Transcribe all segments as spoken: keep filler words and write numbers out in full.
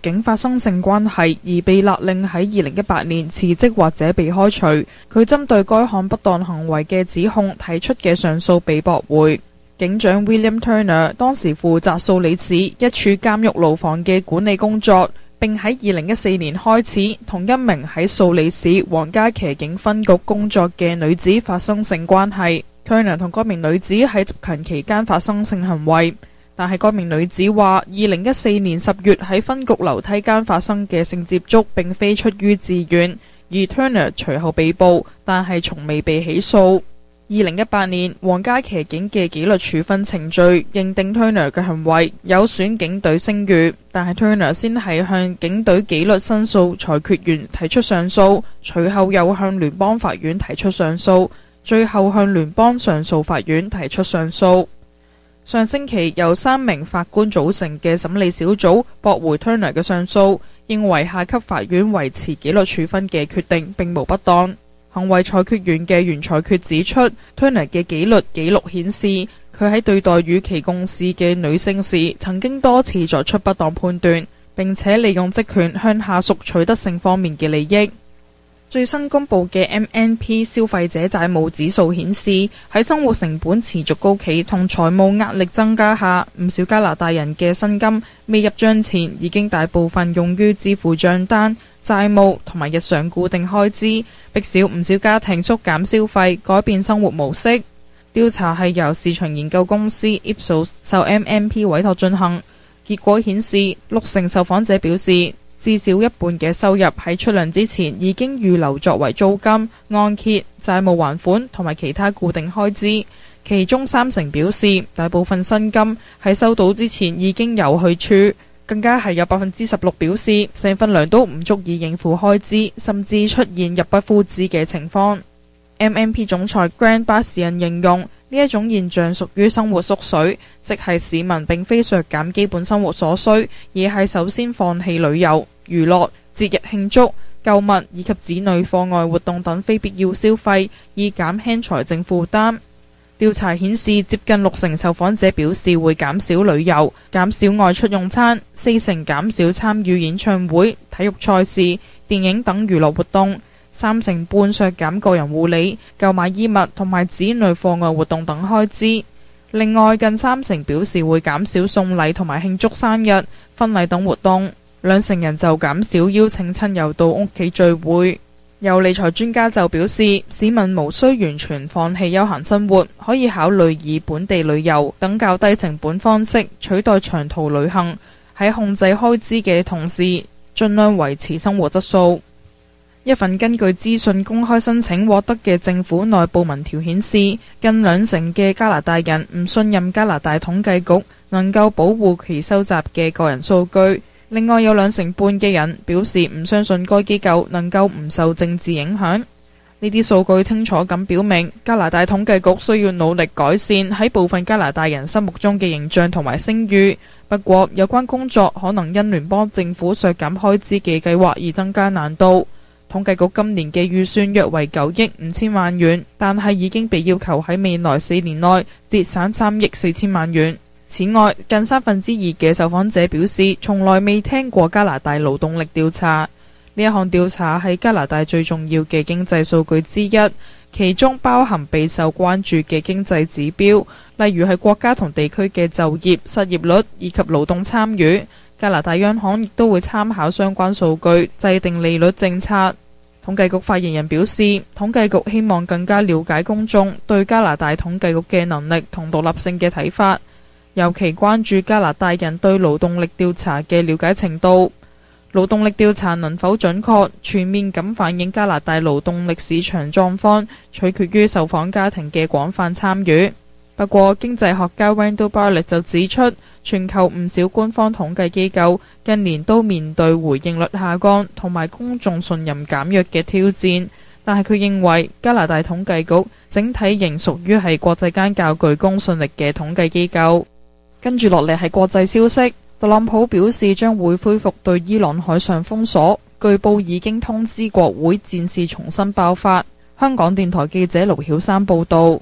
境發生性關係而被勒令喺二零一八年辭職或者被開除。佢針對該項不當行為嘅指控提出嘅上訴被駁回。警長 William Turner 當時負責素里市一處監獄牢房嘅管理工作，並喺二零一四年開始同一名喺素里市皇家騎警分局工作嘅女子發生性關係。Turner 同該名女子喺執勤期間發生性行為，但係該名女子話二零一四年十月喺分局樓梯間發生嘅性接觸並非出於自願，而 Turner 隨後被捕，但係從未被起訴。二零一八年，皇家騎警嘅紀律處分程序認定 Turner 嘅行為有損警隊聲譽，但係 Turner 先係向警隊紀律申訴裁決員提出上訴，隨後又向聯邦法院提出上訴，最後向聯邦上訴法院提出上訴。上星期由三名法官組成嘅審理小組駁回 Turner 嘅上訴，認為下級法院維持紀律處分嘅決定並無不當。行為裁決員嘅原裁決指出 ，Turner 嘅紀律記錄顯示，佢喺對待與其共事嘅女性時，曾經多次作出不當判斷，並且利用職權向下屬取得性方面嘅利益。最新公布嘅 M N P 消費者債務指數顯示，喺生活成本持續高企同財務壓力增加下，唔少加拿大人嘅薪金未入帳前已經大部分用於支付帳單、債務同埋日常固定開支，迫使唔少家庭縮減消費，改變生活模式。調查係由市場研究公司 Ipsos 受 M N P 委託進行，結果顯示六成受訪者表示，至少一半嘅收入喺出糧之前已經預留作為租金、按揭、債務還款同埋其他固定開支，其中三成表示大部分薪金喺收到之前已經有去處。更加係有百分之十六表示，成份糧都唔足以應付開支，甚至出現入不敷支嘅情況。M N P 總裁 Grant 巴士人形容呢一種現象屬於生活縮水，即係市民並非削減基本生活所需，而係首先放棄旅遊、娛樂、節日慶祝、購物以及子女課外活動等非必要消費，以減輕財政負擔。調查顯示，接近六成受訪者表示會減少旅遊、減少外出用餐，四成減少參與演唱會、體育賽事、電影等娛樂活動，三成半削減個人護理、購買衣物同埋子女課外活動等開支。另外，近三成表示會減少送禮同埋慶祝生日、婚禮等活動，兩成人就減少邀請親友到屋企聚會。有理財專家就表示，市民無需完全放棄休閒生活，可以考慮以本地旅遊等較低成本方式取代長途旅行，喺控制開支嘅同時，盡量維持生活質素。一份根據資訊公開申請獲得嘅政府內部民調顯示，近兩成嘅加拿大人唔信任加拿大統計局能夠保護其收集嘅個人數據。另外有兩成半嘅人表示唔相信該機構能夠唔受政治影響。呢啲數據清楚咁表明，加拿大統計局需要努力改善喺部分加拿大人心目中嘅形象同埋聲譽。不過，有關工作可能因聯邦政府削減開支嘅計劃而增加難度。統計局今年嘅預算約為九億五千萬元，但係已經被要求喺未來四年內節省三億四千萬元。此外，近三分之二嘅受訪者表示，從來未聽過加拿大勞動力調查。呢一項調查係加拿大最重要嘅經濟數據之一，其中包含備受關注嘅經濟指標，例如係國家同地區嘅就業、失業率以及勞動參與。加拿大央行亦都會參考相關數據，制定利率政策。統計局發言人表示，統計局希望更加了解公眾對加拿大統計局嘅能力同獨立性嘅睇法。尤其關注加拿大人對勞動力調查嘅了解程度。勞動力調查能否準確、全面咁反映加拿大勞動力市場狀況，取決於受訪家庭嘅廣泛參與。不過，經濟學家 Randall Bartlett 就指出，全球唔少官方統計機構近年都面對回應率下降同埋公眾信任減弱嘅挑戰，但係佢認為加拿大統計局整體仍屬於係國際間較具公信力嘅統計機構。跟住落嚟係國際消息，特朗普表示將會恢復對伊朗海上封鎖，據報已經通知國會戰事重新爆發。香港電台記者盧曉珊報道。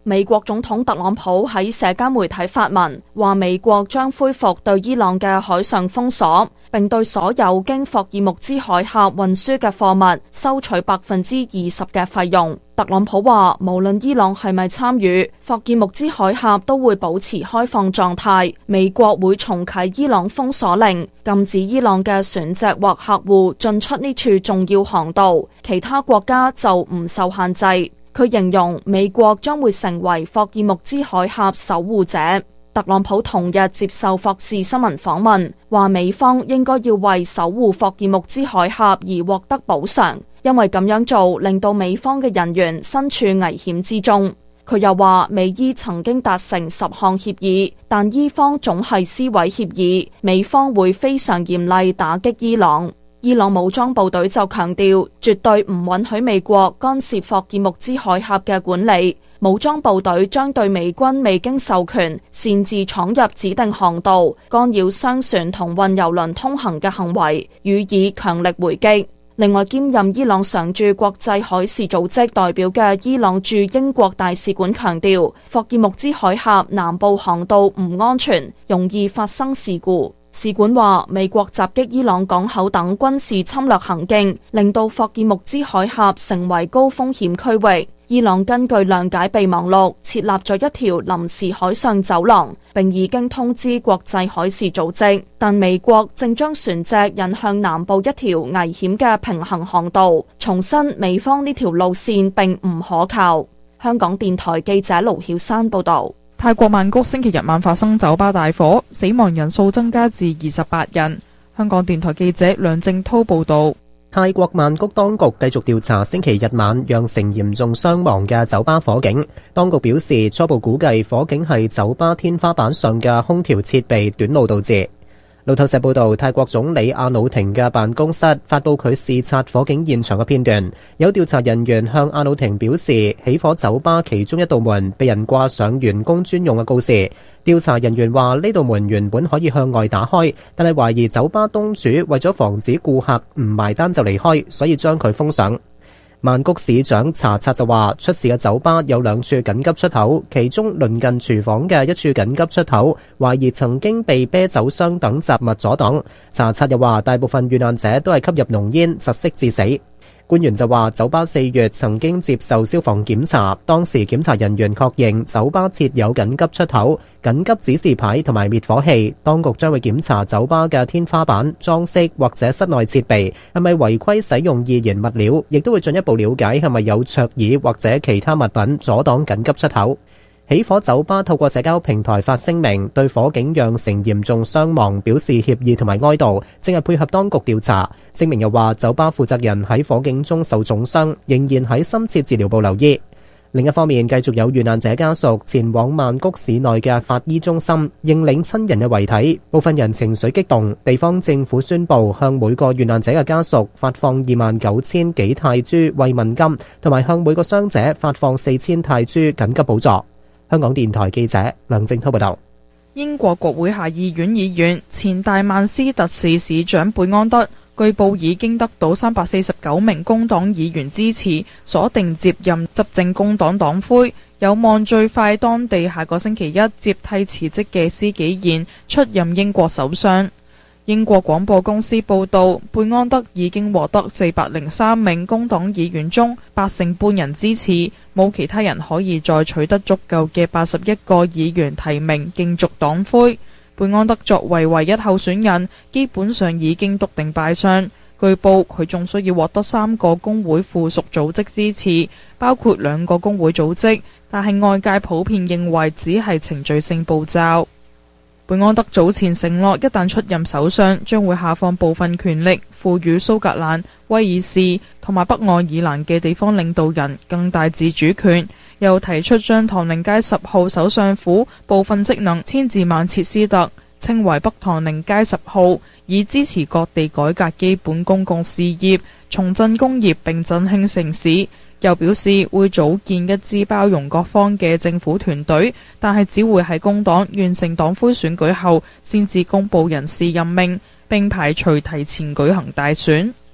美國總統特朗普喺社交媒體發文，話美國將恢復對伊朗嘅海上封鎖，並對所有經霍爾木茲海峽運輸嘅貨物收取百分之二十嘅費用。特朗普話，無論伊朗係咪參與，霍爾木茲海峽都會保持開放狀態。美國會重啟伊朗封鎖令，禁止伊朗嘅船隻或客戶進出呢處重要航道，其他國家就唔受限制。佢形容美國將會成為霍爾木茲海峽守護者。特朗普同日接受霍士新聞訪問，話美方應該要為守護霍爾木茲海峽而獲得補償，因為咁樣做令到美方嘅人員身處危險之中。佢又話美伊曾經達成十項協議，但伊方總係撕毀協議，美方會非常嚴厲打擊伊朗。伊朗武裝部隊就強調，絕對唔允許美國干涉霍爾木茲海峽嘅管理。武裝部隊將對美軍未經授權擅自闖入指定航道、干擾商船同運油輪通行嘅行為予以強力回擊。另外，兼任伊朗常駐國際海事組織代表嘅伊朗駐英國大使館強調，霍爾木茲海峽南部航道唔安全，容易發生事故。使館話，美國襲擊伊朗港口等軍事侵略行徑，令到霍爾木茲海峽成為高風險區域。伊朗根據諒解備忘錄設立咗一條臨時海上走廊，並已經通知國際海事組織，但美國正將船隻引向南部一條危險嘅平行航道，重申美方呢條路線並唔可靠。香港電台記者盧曉珊報道。 泰國曼谷星期日晚發生酒吧大火，死亡人數增加至二十八人。香港電台記者梁正濤報道。 泰國曼谷當局繼續調查星期日晚釀成嚴重傷亡嘅酒吧火警。當局表示，初步估計火警係酒吧天花板上嘅空調設備短路導致。路透社報道，泰國總理阿努廷嘅辦公室發佈佢視察火警現場嘅片段。有調查人員向阿努廷表示，起火酒吧其中一道門被人掛上員工專用嘅告示。調查人員話，呢道門原本可以向外打開，但係懷疑酒吧東主為咗防止顧客唔埋單就離開，所以將佢封上。曼谷市長查察就話，出事嘅酒吧有兩處緊急出口，其中鄰近廚房嘅一處緊急出口，懷疑曾經被啤酒箱等雜物阻擋。查察又話，大部分遇難者都係吸入濃煙窒息致死。官員就話，酒吧四月曾經接受消防檢查，當時檢查人員確認酒吧設有緊急出口、緊急指示牌同埋滅火器。當局將會檢查酒吧嘅天花板、裝飾或者室內設備係咪違規使用易燃物料，亦都會進一步了解係咪有桌椅或者其他物品阻擋緊急出口。起火酒吧透過社交平台發聲明，對火警釀成嚴重傷亡表示歉意同埋哀悼，正係配合當局調查。聲明又話，酒吧負責人喺火警中受重傷，仍然喺深切治療部留醫。另一方面，繼續有遇難者家屬前往曼谷市內嘅法醫中心認領親人嘅遺體，部分人情緒激動。地方政府宣布向每個遇難者嘅家屬發放二萬九千幾泰銖慰問金，同埋向每個傷者發放四千泰銖緊急補助。香港電台記者梁正濤報道。 英國國會下議院議員前大曼斯特市市長貝安德據報已經得到三百四十九名工黨議員支持，鎖定接任執政工黨黨魁，有望最快當地下個星期一接替辭職嘅施紀賢出任英國首相。英國廣播公司報道，貝安德已經獲得四百零三名工黨議員中八成半人支持，冇其他人可以再取得足夠嘅八十一個議員提名競逐黨魁。貝安德作為唯一候選人，基本上已經篤定敗相。據報佢仲需要獲得三個工會附屬組織支持，包括兩個工會組織，但係外界普遍認為只係程序性步驟。貝安德早前承諾，一旦出任首相，將會下放部分權力，賦予蘇格蘭、威爾士同埋北愛爾蘭嘅地方領導人更大自主權，又提出將唐寧街十號首相府部分職能遷至曼徹斯特，稱為北唐寧街十號，以支持各地改革基本公共事業，重振工業並振興城市。又表示會組建一支包容各方嘅政府團隊，但係只會喺工黨完成黨魁選舉後先至公佈人事任命，並排除提前舉行大選。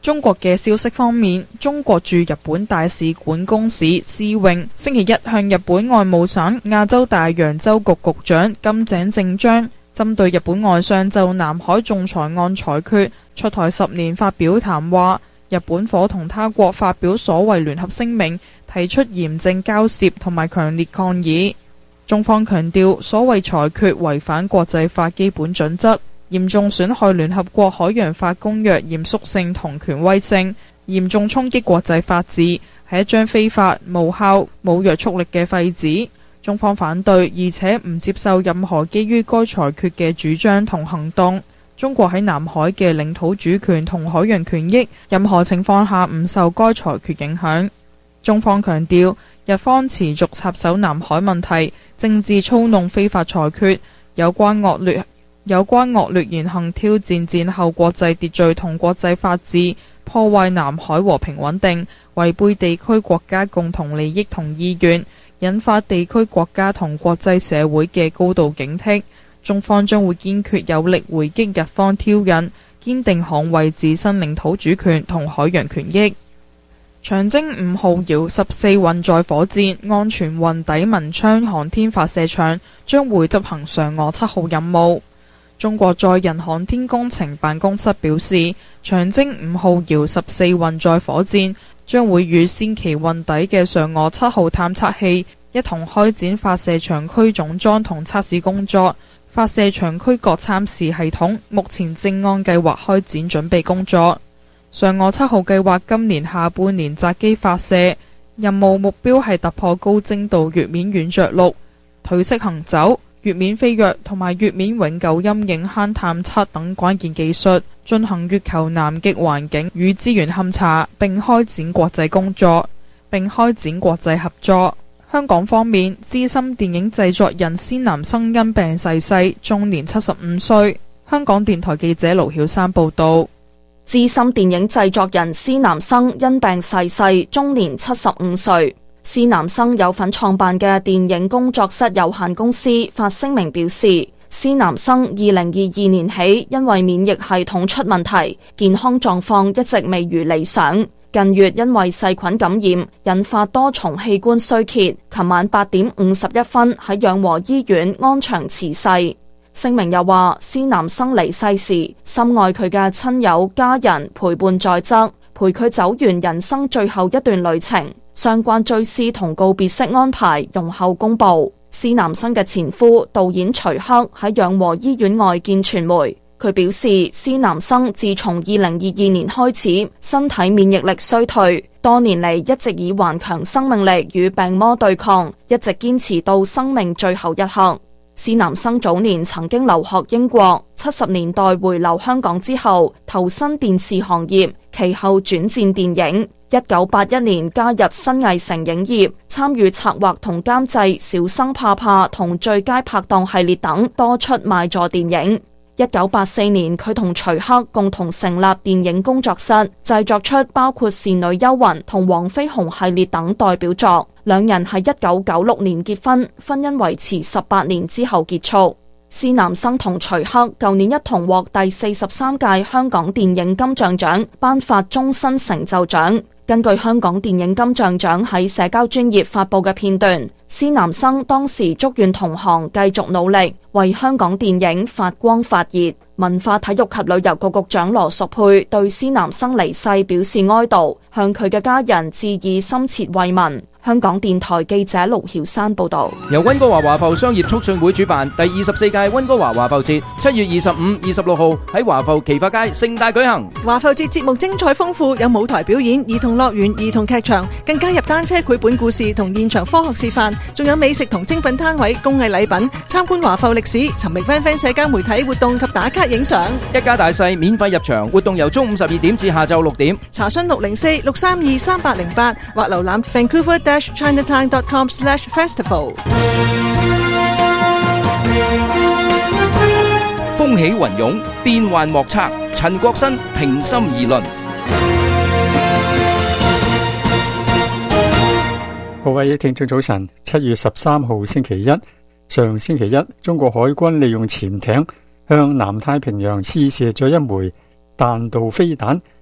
中國嘅消息方面，中國駐日本大使館公使施穎星期一向日本外務省亞洲大洋洲局局長金井正章針對日本外相就南海仲裁案裁決出台十年發表談話，日本伙同他國發表所謂聯合聲明，提出嚴正交涉同埋強烈抗議。中方強調，所謂裁決違反國際法基本準則，嚴重損害聯合國海洋法公約嚴肅性同權威性，嚴重衝擊國際法治，係一張非法、無效、冇約束力嘅廢紙。中方反對，而且唔接受任何基於該裁決嘅主張同行動。中國喺南海嘅領土主權同海洋權益，任何情況下唔受該裁決影響。中方強調，日方持續插手南海問題，政治操弄非法裁決，有關惡劣有關惡劣言行挑戰戰後國際秩序同國際法治，破壞南海和平穩定，違背地區國家共同利益同意願，引發地區國家同國際社會嘅高度警惕。中方將會堅決有力回擊日方挑釁，堅定捍衛自身領土主權同海洋權益。長征五號遙十四運載火箭安全運抵文昌航天發射場，將會執行嫦娥七號任務。中國載人航天工程辦公室表示，長征五號遙十四運載火箭將會與先期運抵嘅嫦娥七號探測器一同開展發射場區總裝同測試工作。發射場區各參試系統目前正按計劃開展準備工作。嫦娥七號計劃今年下半年擇機發射，任務目標係突破高精度月面軟着陸、腿式行走、月面飛躍同埋月面永久陰影坑探測等關鍵技術，進行月球南極環境與資源勘查，並開展國際工作，並開展國際合作。香港方面，資深電影製作人施南生因病逝世，終年七十五歲。香港電台記者盧曉珊報道。 資深電影製作人施南生因病逝世，終年七十五歲。施南生有份創辦嘅電影工作室有限公司發聲明表示，施南生二零二二年起因為免疫系統出問題，健康狀況一直未如理想。近月因為細菌感染，引發多重器官衰竭，琴晚八點五十一分喺養和醫院安詳辭世。聲明又話，施南生離世時，深愛佢嘅親友家人陪伴在側，陪佢走完人生最後一段旅程。相關追思同告別式安排容後公布。施南生嘅前夫導演徐克喺養和醫院外見傳媒。佢表示，施南生自從二零二二年開始，身體免疫力衰退，多年嚟一直以頑強生命力與病魔對抗，一直堅持到生命最後一刻。施南生早年曾經留學英國，七十年代回流香港之後，投身電視行業，其後轉戰電影。一九八一年加入新藝城影業，參與策劃同監製《小生怕怕》同《最佳拍檔》系列等多出賣座電影。一九八四年，佢同徐克共同成立電影工作室，製作出包括《倩女幽魂》同《黃飛鴻》系列等代表作。兩人喺一九九六年結婚，婚姻維持十八年之後結束。施南生同徐克舊年一同獲第四十三屆香港電影金像獎頒發終身成就獎。根據香港電影金像獎喺社交專頁發佈嘅片段，施南生當時祝願同行繼續努力，為香港電影發光發熱。文化體育及旅遊局局長羅淑佩對施南生離世表示哀悼，向佢嘅家人致以深切慰問。香港電台記者盧曉珊報道。 由溫哥華華埠商業促進會主辦第二十四屆溫哥華華埠節，七月二十五、二十六號喺華埠奇發街盛大舉行。 華埠節節目精彩豐富，有舞台表演、兒童樂園、兒童劇場，更加入單車繪本故事同現場科學示範，仲有美食同精品攤位、工藝禮品，參觀華埠歷史，尋覓 friend friend 社交媒體活動及打卡影相。 一家大細免費入場，活動由中午十二點至下晝六點。 查詢六零四六三二三八零八或瀏覽 Vancouver dash Chinatown dot com slash festival。 風起雲湧，變幻莫測。陳國新平心而論。 各位聽眾早晨，七月十三號星期一，上星期一，中國海軍利用潛艇向南太平洋試射咗一枚彈道飛彈，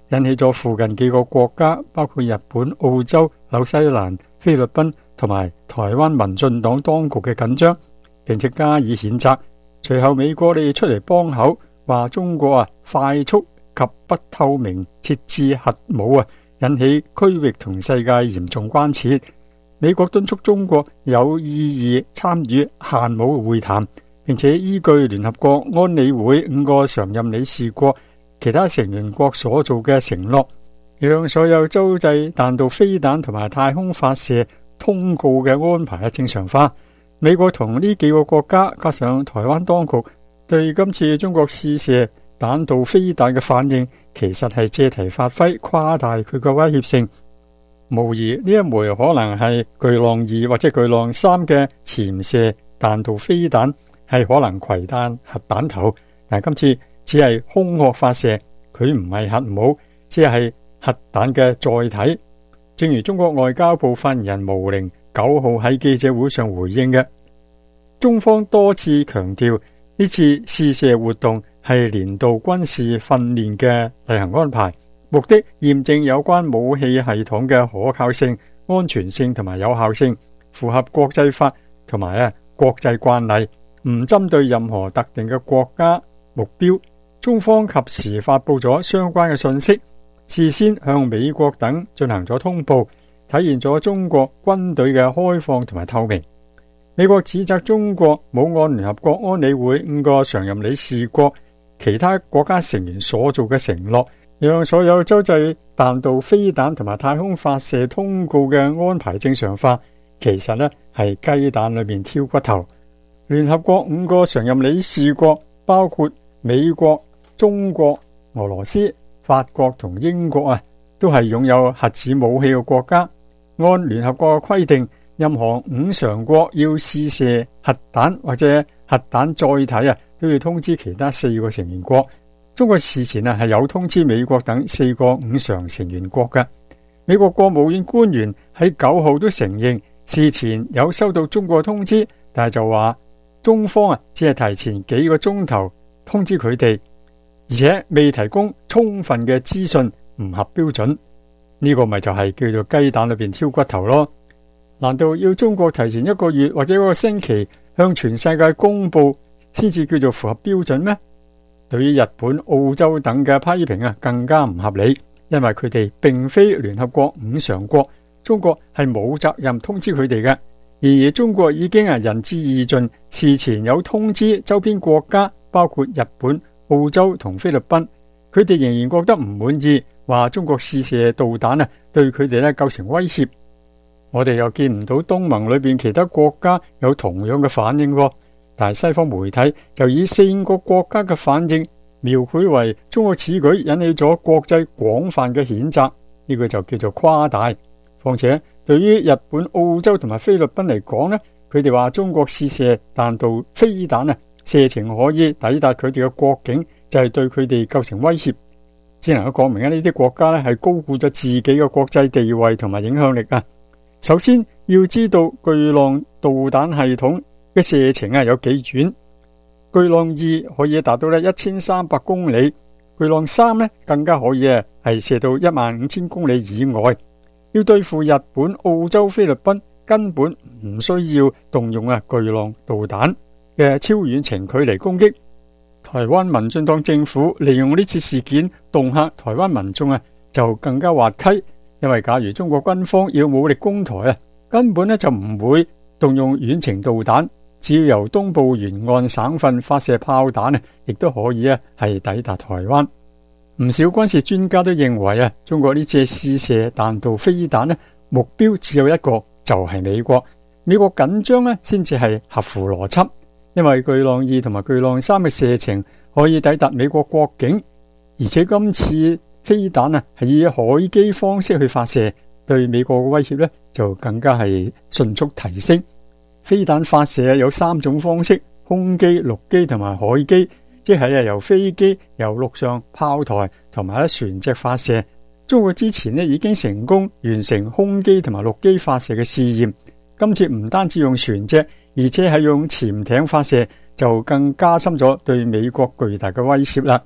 引起咗附近幾個國家，包括日本、澳洲、紐西蘭、菲律賓同埋台灣民進黨當局嘅緊張，並且加以譴責。隨後美國你出嚟幫口，話中國啊快速及不透明設置核武啊，引起區域同世界嚴重關切。美國敦促中國有意義參與限武會談，並且依據聯合國安理會五個常任理事國其他成員國所做嘅承諾，讓所有洲際彈道飛彈同埋太空發射通告嘅安排正常化。美國同呢幾個國家加上台灣當局對今次中國試射彈道飛彈嘅反應，其實係借題發揮，誇大佢嘅威脅性。無疑呢一枚可能係巨浪二或者巨浪三嘅潛射彈道飛彈，係可能攜帶核彈頭，但今次只係空殼發射，佢唔係核武，只係核彈嘅載體。正如中國外交部發言人毛寧九號喺記者會上回應嘅，中方多次強調呢次試射活動係年度軍事訓練嘅例行安排，目的驗證有關武器系統嘅可靠性、安全性同埋有效性，符合國際法同埋啊國際慣例，唔針對任何特定嘅國家目標。中方及時發布咗相關嘅信息，事先向美國等進行咗通報，體現咗中國軍隊嘅開放同埋透明。美國指責中國冇按聯合國安理會五個常任理事國其他國家成員所做嘅承諾，讓所有洲際彈道飛彈同埋太空發射通告嘅安排正常化，其實呢係雞蛋裏面挑骨頭。聯合國五個常任理事國包括美國、中國、俄羅斯、法國同英國啊，都係擁有核子武器嘅國家。按聯合國嘅規定，任何五常國要試射核彈或者核彈載體啊，都要通知其他四個成員國。中國事前啊係有通知美國等四個五常成員國嘅。美國國務院官員喺九號都承認事前有收到中國通知，但係就話中方啊只係提前幾個鐘頭通知佢哋，而且未提供充分嘅資訊，唔合標準。呢個咪就係叫做雞蛋裏邊挑骨頭咯？難道要中國提前一個月或者一個星期向全世界公布先至叫做符合標準咩？對於日本、澳洲等嘅批評啊，更加唔合理，因為佢哋並非聯合國五常國，中國係冇責任通知佢哋嘅。而中國已經係仁至義盡，事前有通知周邊國家，包括日本、澳洲同菲律賓，佢哋仍然覺得唔滿意，話中國試射導彈啊，對佢哋咧構成威脅。我哋又見唔到東盟裏邊其他國家有同樣嘅反應，但係西方媒體就以四個國家嘅反應描繪為中國此舉引起咗國際廣泛嘅譴責，呢個就叫做誇大。況且對於日本、澳洲同埋菲律賓嚟講呢，佢哋話中國試射彈道飛彈啊，射程可以抵達佢哋嘅國境，就係對佢哋構成威脅。只能夠講明啊，呢啲國家呢係高估咗自己嘅國際地位同埋影響力啊。首先要知道巨浪導彈系統嘅射程啊有幾遠，巨浪二可以達到咧一千三百公里，巨浪三呢更加可以啊係射到一萬五千公里以外。要對付日本、澳洲、菲律賓，根本唔需要動用啊巨浪導彈嘅超遠程距離攻擊。台灣民進黨政府利用呢次事件恫嚇台灣民眾啊，就更加滑稽。因為假如中國軍方要武力攻台啊，根本呢就唔會動用遠程導彈，只要由東部沿岸省份發射炮彈啊，亦都可以啊係抵達台灣。唔少軍事專家都認為啊，中國呢次試射彈道飛彈呢，目標只有一個，就係美國。美國緊張呢先至係合乎邏輯，因為巨浪二同埋巨浪三嘅射程可以抵達美國國境，而且今次飛彈啊係以海基方式去發射，對美國嘅威脅呢就更加係迅速提升。飛彈發射有三種方式：空機、陸機同埋海基。即係由飛機、由陸上炮台同埋咧船隻發射。中國之前咧已經成功完成空機同埋陸機發射嘅試驗，今次唔單止用船隻，而且係用潛艇發射，就更加深咗對美國巨大嘅威脅啦。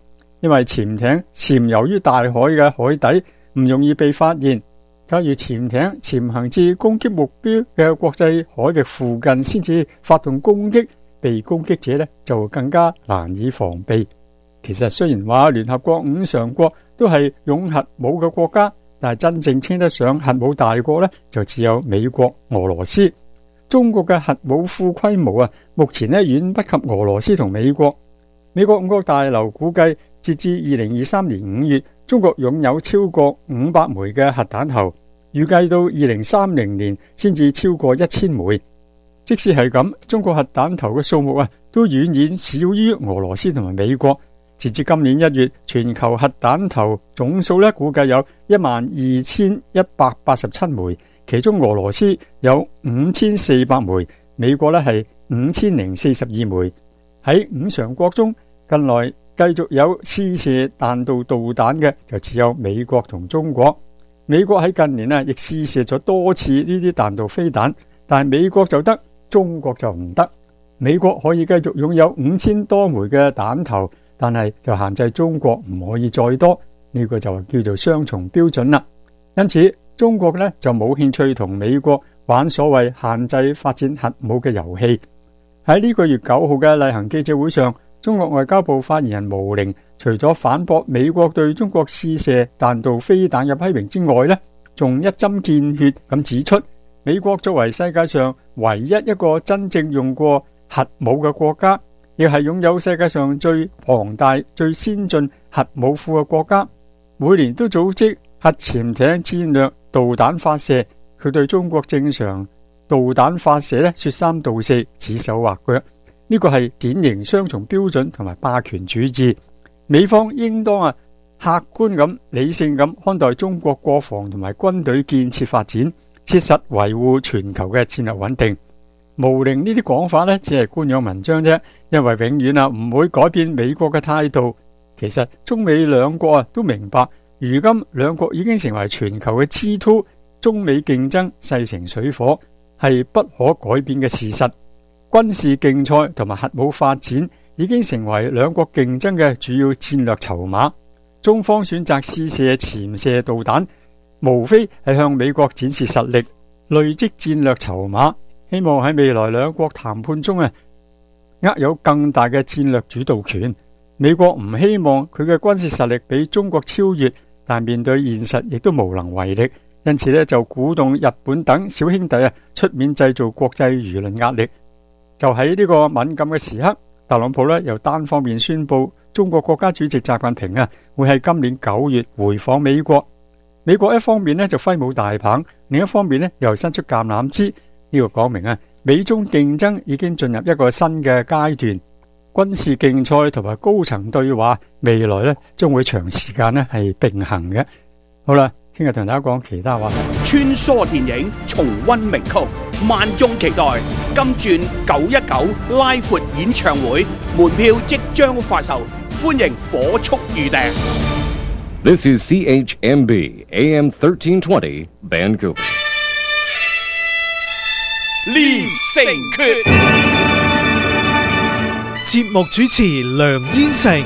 因為潛艇潛游於大海嘅海底，唔容易被發現。假如潛艇潛行至攻擊目標嘅國際海域附近先至發動攻擊，被攻擊者呢就更加難以防備。其實雖然話聯合國五常國都係擁核武嘅國家，但係真正稱得上核武大國呢，就只有美國、俄羅斯。中國嘅核武庫規模啊，目前呢遠不及俄羅斯同美國。美國五角大樓估計，截至二零二三年五月，中國擁有超過五百枚嘅核彈頭，預計到二零三零年先至超過一千枚。即使係咁，中國核彈頭嘅數目啊，都遠遠少於俄羅斯同埋美國。截至今年一月，全球核彈頭總數咧估計有一萬二千一百八十七枚，其中俄羅斯有五千四百枚，美國咧係五千零四十二枚。喺五常國中，近來繼續有試射彈道導彈嘅就只有美國同中國。美國喺近年啊，亦試射咗多次呢啲彈道飛彈，但係美國就得，中國就唔得。美國可以繼續擁有五千多枚嘅彈頭，但係就限制中國唔可以再多，呢個就叫做雙重標準啦。因此，中國呢就冇興趣同美國玩所謂限制發展核武嘅遊戲。喺呢個月九號嘅例行記者會上，中國外交部發言人毛寧除咗反駁美國對中國試射彈道飛彈嘅批評之外呢，仲一針見血咁指出，美國作為世界上唯一一個真正用過核武嘅國家，亦係擁有世界上最龐大、最先進核武庫嘅國家，每年都組織核潛艇戰略導彈發射。佢對中國正常導彈發射咧說三道四，指手畫腳，呢個係典型雙重標準同埋霸權主義。美方應當啊客觀咁、理性咁看待中國國防同埋軍隊建設發展，切實維護全球嘅戰略穩定。毛寧呢啲講法呢，只係官樣文章啫，因為永遠啊唔會改變美國嘅態度。其實中美兩國啊都明白，如今兩國已經成為全球嘅 G 二， 中美競爭勢成水火，係不可改變嘅事實。軍事競賽同埋核武發展已經成為兩國競爭嘅主要戰略籌碼。中方選擇試射潛射導彈，無非係向美國展示實力，累積戰略籌碼，希望喺未來兩國談判中啊，握有更大嘅戰略主導權。美國唔希望佢嘅軍事實力比中國超越，但面對現實亦都無能為力，因此呢就鼓動日本等小兄弟啊出面製造國際輿論壓力。就喺呢個敏感嘅時刻，特朗普呢又單方面宣布中國國家主席習近平啊會喺今年九月回訪美國。美國一方面呢就揮舞大棒，另一方面呢又伸出橄欖枝。呢個講明啊，美中競爭已經進入一個新嘅階段，軍事競賽同埋高層對話未來呢將會長時間呢係並行嘅。好啦，聽日同大家講其他話題。 穿梭電影，重溫名曲，萬眾期待金鑽九一九拉闊演唱會，門票即將發售，歡迎火速預訂。 This is C H M B A M thirteen twenty Vancouver。 連城訣， 節目主持梁燕成。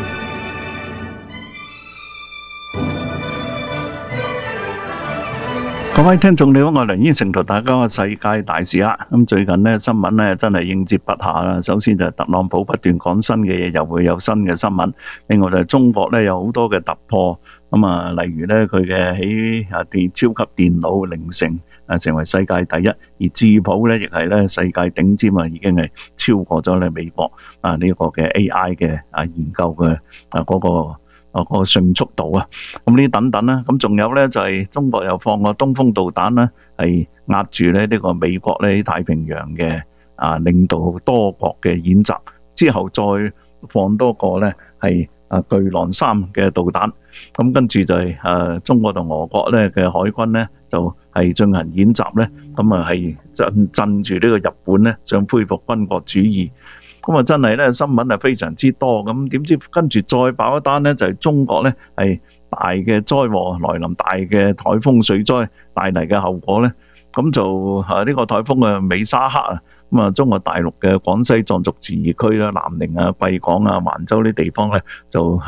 各位聽眾你好，我係梁燕成同大家講世界大事啦。咁最近呢新聞呢真係應接不暇啦。首先就係特朗普不斷講新嘅嘢，又會有新嘅新聞。另外就係中國呢有好多嘅突破。咁啊，例如呢佢嘅喺啊電超級電腦零成啊成為世界第一，而智譜呢亦係呢世界頂尖啊，已經係超過咗呢美國啊呢個嘅 A I 嘅啊研究嘅啊嗰個啊嗰個迅速度啊。咁呢等等啦，咁仲有呢就係中國又放個東風導彈啦，係壓住咧呢個美國咧喺太平洋嘅啊領導多國嘅演習，之後再放多個呢係啊巨浪三嘅導彈。咁跟住就係誒中國同俄國咧嘅海軍咧就係進行演習咧，咁啊係鎮鎮住呢個日本咧想恢復軍國主義。咁啊真係咧新聞係非常之多。咁點知跟住再爆一單咧就係中國咧係大嘅災禍來臨，大嘅颱風水災帶嚟嘅後果咧，咁就誒呢個颱風嘅美沙克啊，咁啊中國大陸嘅廣西壯族自治區啦、南寧啊、貴港啊、橫州呢地方咧就係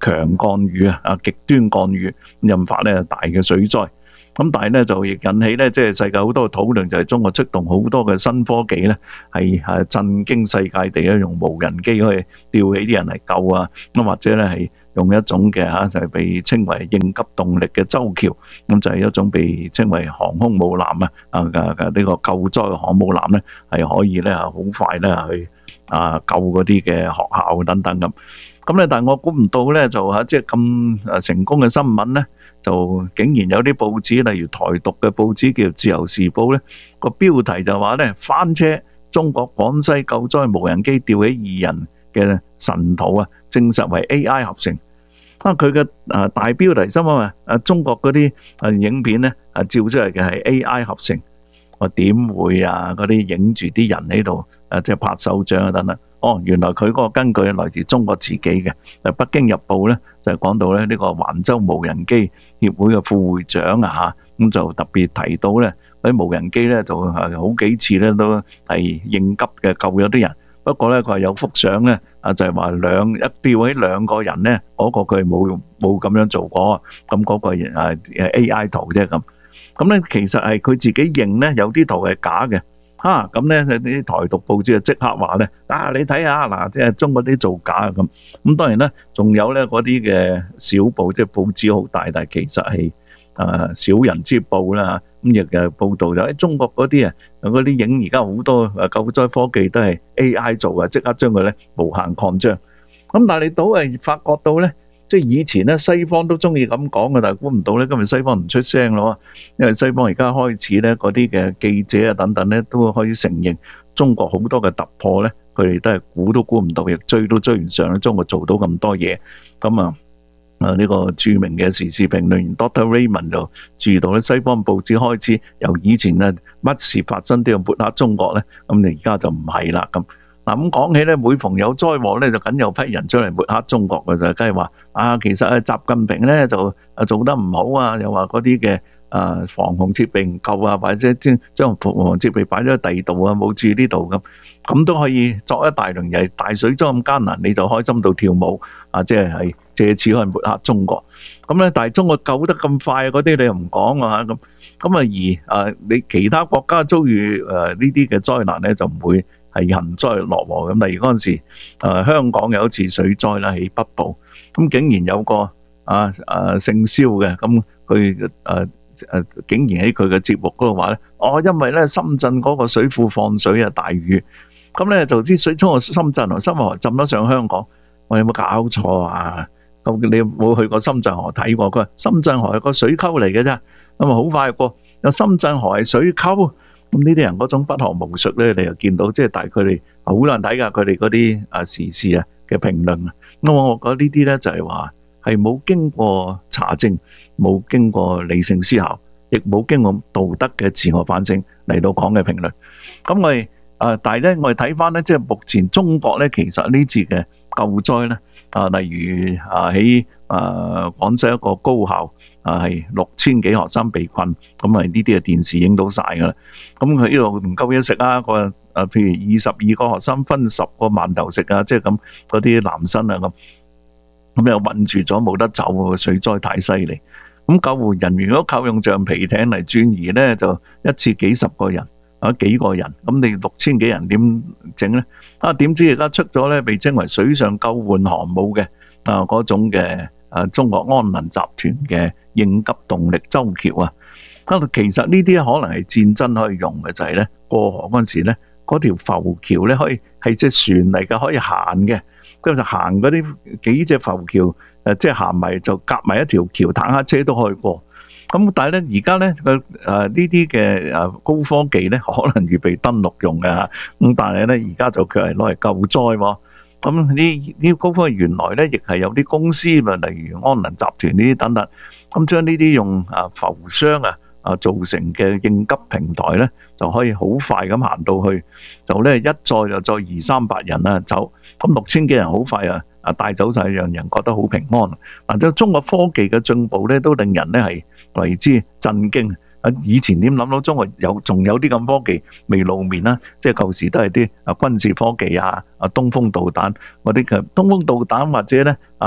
強降雨啊，啊極端降雨引發咧大嘅水災。咁但係咧就亦引起咧，即係世界好多嘅討論，就係中國出動好多嘅新科技咧，係係震驚世界地咧，用無人機可以吊起啲人嚟救啊，咁或者咧係用一種嘅嚇就係被稱為應急動力嘅舟橋，咁就係一種被稱為航空母艦啊啊嘅嘅呢個救災嘅航母艦咧，係可以咧好快咧去啊救嗰啲嘅學校等等咁。咁咧，但係我估唔到咧，就嚇即係咁誒成功嘅新聞咧。就竟然有啲報紙，例如台獨嘅報紙叫《自由時報》咧，個標題就話咧翻車，中國廣西救災無人機吊起二人嘅神圖啊，證實為 A I 合成。啊，佢嘅誒大標題新聞話誒中國嗰啲誒影片咧誒照出嚟嘅係 A I 合成，我點會啊？嗰啲影住啲人喺度誒即係拍手掌啊等等。哦，原來佢嗰個根據係來自中國自己嘅。誒《北京日報》咧就係講到咧呢個環州無人機協會嘅副會長啊嚇，咁就特別提到咧嗰啲無人機咧就係好幾次咧都係應急嘅救咗啲人。不過咧佢係有幅相咧啊，就係話兩一吊起兩個人咧，嗰個佢冇冇咁樣做過，咁嗰個誒誒 A I 圖啫咁。咁咧其實係佢自己認咧有啲圖係假嘅。嚇咁咧，啲台獨報紙就即刻話咧，啊你睇下嗱，即係中國啲造假咁。咁當然咧，仲有咧嗰啲嘅小報，即係報紙好大，但係其實係誒小人之報啦。咁亦嘅報導就喺中國嗰啲啊，嗰啲影而家好多誒救災科技都係 A I 做嘅，即刻將佢咧無限擴張。咁但係你都係發覺到咧。即係以前咧，西方都中意咁講嘅，但係估唔到咧，今日西方唔出聲咯。因為西方而家開始咧，嗰啲嘅記者啊等等咧，都可以承認中國好多嘅突破咧，佢哋都係估都估唔到，亦追都追唔上咧。中國做到咁多嘢，咁啊啊呢個著名嘅時事評論員 Doctor Raymond 就注意到咧，西方報紙開始由以前啊乜事發生都要抹黑中國咧，咁你而家就唔係啦咁。嗱咁講起咧，每逢有災禍咧，就梗有批人出嚟抹黑中國嘅就係，梗係話啊，其實啊，習近平咧就啊做得唔好啊，又話嗰啲嘅啊防洪設備唔夠啊，或者將將防洪設備擺咗喺第二度啊，冇住呢度咁，咁都可以作一大輪嘢。大水災咁艱難，你就開心到跳舞啊！即係係借此去抹黑中國。咁咧，但係中國救得咁快嗰啲，你又唔講啊咁。咁啊而啊，你其他國家遭遇誒呢啲嘅災難咧，就唔會。係幸災樂禍咁，例如嗰陣時，誒香港有一次水災啦，喺北部，咁竟然有個啊啊姓蕭嘅，咁佢誒誒竟然喺佢嘅節目嗰度話咧，哦，因為咧深圳嗰個水庫放水啊，大雨，咁咧就啲水衝去深圳同深圳河浸咗上香港，我有冇搞錯啊？咁你有冇去過深圳河睇過？佢話深圳河係個水溝嚟嘅啫，咁啊好快過，有深圳河係水溝。咁呢啲人嗰種不學無術咧，你又見到，即係但係佢哋好難睇㗎，佢哋嗰啲啊時事啊嘅評論啊，咁我覺得呢啲咧就係話係冇經過查證，冇經過理性思考，亦冇經過道德嘅自我反省嚟到講嘅評論。咁我哋啊，但係咧我哋睇翻咧，即係目前中國咧，其實呢次嘅救災咧啊，例如啊喺啊廣西一個高校。啊，係六千幾學生被困，咁啊呢啲嘅電視影到晒㗎啦。咁佢呢度唔夠嘢食啊，個啊譬如二十二個學生分十個饅頭食啊，即係咁嗰啲男生啊咁，咁又困住咗冇得走喎，水災太犀利。咁救護人員如果靠用橡皮艇嚟轉移咧，就一次幾十個人啊幾個人，咁你六千幾人點整咧？啊點知而家出咗咧，被稱為水上救援航母嘅啊嗰種嘅啊中國安能集團嘅。應急動力舟橋啊！咁其實呢啲可能係戰爭可以用嘅，就係咧過河嗰陣時咧，嗰條浮橋咧可以係隻船嚟嘅，可以行嘅。咁就行嗰啲幾隻浮橋，誒即係行埋就夾埋一條橋，坦克車都可以過。咁但係咧而家咧佢誒呢啲嘅誒高科技咧，可能預備登陸用嘅嚇。咁但係咧而家就佢係攞嚟救災喎。咁呢呢高科技原來咧亦係有啲公司咪，例如安能集團呢啲等等。咁將呢啲用啊浮箱啊啊造成嘅應急平台咧，就可以好快咁行到去，就咧一載就載二三百人啊走，咁六千幾人好快啊啊帶走晒，讓人覺得好平安。嗱，即係中國科技嘅進步咧，都令人咧係為之震驚。啊，以前點諗到中國有仲有啲咁科技未露面啦？即係舊時都係啲啊軍事科技啊啊東風導彈嗰啲嘅東風導彈或者咧啊。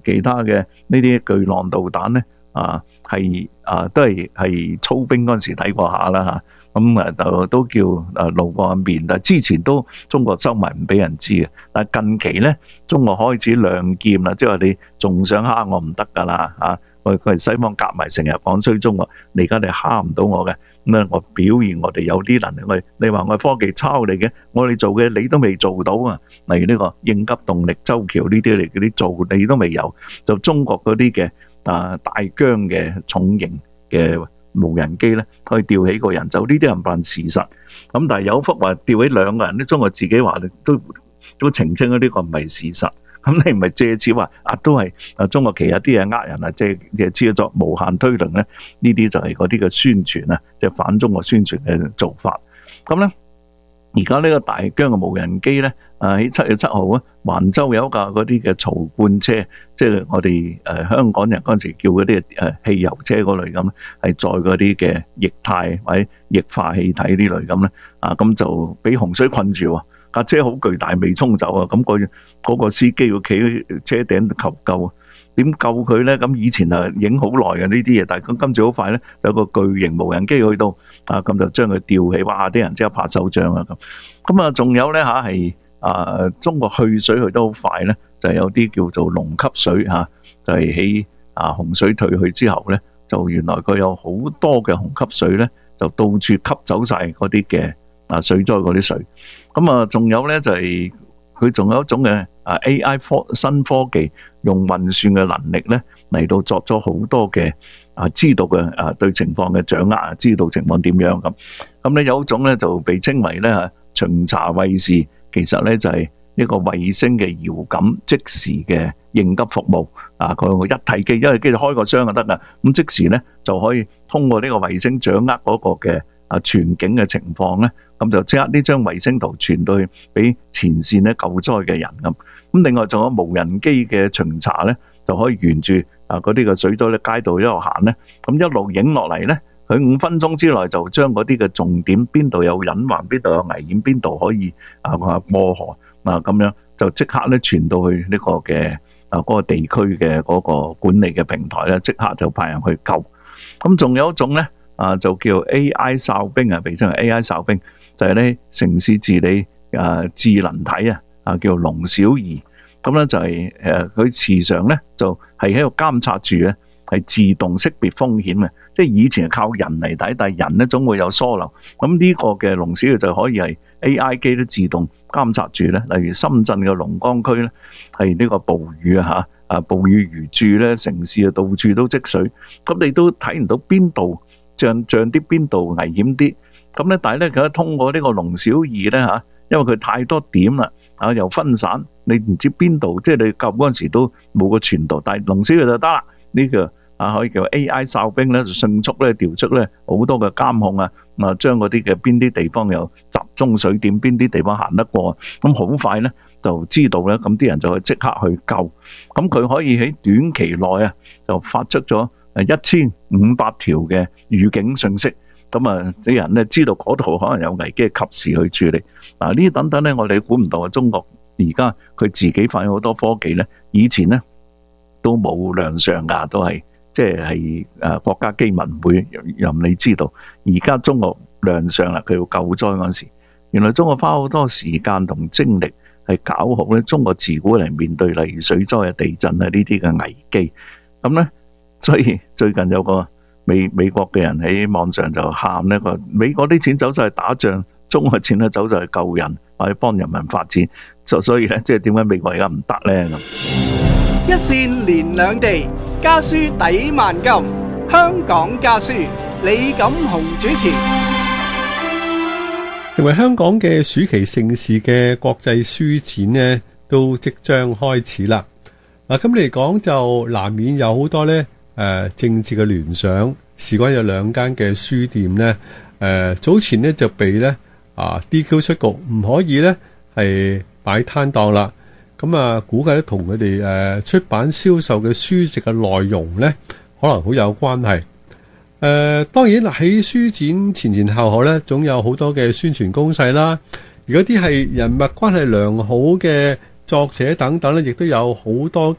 其他嘅呢啲巨浪導彈咧啊係啊都係係操兵嗰陣時睇過下啦嚇。咁啊就都叫誒露過面，但係之前都中國收埋唔俾人知嘅。但係近期咧，中國開始亮劍啦，即係話你仲想蝦我唔得㗎啦嚇！佢佢係西方夾埋成日講衰中國，你而家你蝦唔到我嘅，咁咧我表現我哋有啲能力，我你話我科技抄你嘅，我哋做嘅你都未做到啊！例如呢個應急動力周橋呢啲嚟嗰啲做你都未有，就中國嗰啲嘅啊大疆嘅重型嘅無人機咧，可以吊起個人走，呢啲係唔辦事實。咁但係有幅話吊起兩個人，啲中國自己話都都澄清咗呢個唔係事實。咁你唔係借此話啊，都係啊中國其他啲嘢呃人啊，借借此作無限推論咧，呢啲就係嗰啲嘅宣傳啊，即係反中國宣傳嘅做法。咁咧。而家呢個大疆嘅無人機咧，啊喺七月七號啊，環州有一架嗰啲嘅槽罐車，即係我哋誒香港人嗰陣時叫嗰啲誒汽油車嗰類咁，係載嗰啲嘅液態或者液化氣體呢類咁咧，啊咁就俾洪水困住喎，架車好巨大未沖走啊，咁個嗰個司機要企喺車頂求救。點救佢咧？咁以前啊影好耐嘅呢啲嘢，但係咁今次好快咧，有個巨型無人機去到啊，咁就將佢吊起，哇！啲人即刻拍手掌啊咁。咁啊，仲有咧嚇係啊，中國去水去得好快咧，就係有啲叫做龍吸水嚇，就係喺啊洪水退去之後咧，就原來佢有好多嘅虹吸水咧，就到處吸走晒嗰啲嘅啊水災嗰啲水。咁啊，仲有咧就係佢仲有一種嘅啊 A I 科新科技。用運算嘅能力咧嚟到作咗好多嘅啊，知道嘅啊對情況嘅掌握啊，知道情況點樣咁。咁咧有一種咧就被稱為咧嚇巡查衛士，其實咧就係一個衛星嘅遙感即時嘅應急服務啊。佢用一體機，因為機就開個箱就得噶，咁即時咧就可以通過呢個衛星掌握嗰個嘅啊全景嘅情況咧，咁就即刻呢張衛星圖傳到去俾前線咧救災嘅人咁。咁另外仲有無人機嘅巡查咧，就可以沿住啊嗰啲嘅水災咧街道一路行咧，咁一路影落嚟咧，佢五分鐘之內就將嗰啲嘅重點邊度有隱患，邊度有危險，邊度可以啊過河啊咁樣，就即刻咧傳到去呢個嘅啊嗰個地區嘅嗰個管理嘅平台咧，即刻就派人去救。咁仲有一種咧啊，就叫 A I 哨兵啊，被稱為 A I 哨兵，就係咧城市治理啊智能體啊。啊，叫龍小儀，咁咧就係誒，佢時常咧就係喺度監察住咧，係自動識別風險嘅。即係以前係靠人嚟睇，但係人咧總會有疏漏。咁呢個嘅龍小儀就可以係 A I 機都自動監察住咧。例如深圳嘅龍崗區咧，係呢個暴雨啊嚇，啊暴雨如注咧，城市啊到處都積水，咁你都睇唔到邊度像像啲邊度危險啲。咁咧，但係咧佢通過呢個龍小儀咧嚇，因為佢太多點啦。啊！又分散，你唔知邊度，即係你救嗰陣時都冇個傳導，但係龍小儀就得啦。呢個啊可以叫 A I 哨兵咧，就迅速咧調出咧好多嘅監控啊，啊將嗰啲嘅邊啲地方有集中水點，邊啲地方行得過，咁好快咧就知道咧，咁啲人就會即刻去救。咁佢可以喺短期內啊，就發出咗誒一千五百條嘅預警信息。咁啊，啲人咧知道嗰度可能有危機，及時去處理。嗱，呢啲等等咧，我哋估唔到啊！中國而家佢自己發現好多科技咧，以前咧都冇亮相㗎，都係即係誒國家機密唔會任你知道。而家中國亮相啦，佢要救災嗰陣時，原來中國花好多時間同精力係搞好咧中國自古嚟面對例如水災啊、地震啊呢啲嘅危機。咁咧，所以最近有個美美國嘅人喺網上就喊呢個美國啲錢走晒去打仗，中國錢咧走晒去救人或者幫人民發展，就所以咧即係點解美國而家唔得咧咁？ 一線連兩地，家書抵萬金。香港家書，李錦雄主持。 成為香港嘅暑期盛事嘅國際書展呢，都即將開始啦。嗱，咁嚟講就難免有好多咧。誒、呃、政治嘅聯想，事關有兩間嘅書店咧，誒、呃、早前咧就被咧啊 D Q 出局，唔可以咧係擺攤檔啦。咁啊，估計咧同佢哋誒出版銷售嘅書籍嘅內容咧，可能好有關係。誒、呃、當然啦，喺書展前前後後咧，總有好多嘅宣傳攻勢啦。如果啲係人物關係良好嘅作者等等咧，亦都有好多嘅